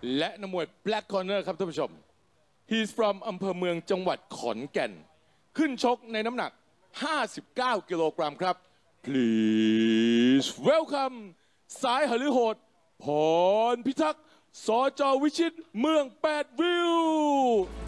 และนักมวย Black Corner ครับท่านผู้ชม He's from อำเภอเมืองจังหวัดขอนแก่นขึ้นชกในน้ำหนัก59กิโลกรัมครับ Please welcome สายหฤโหดพรพิทักษ์ สจ.วิชิตเมือง8 ริ้ว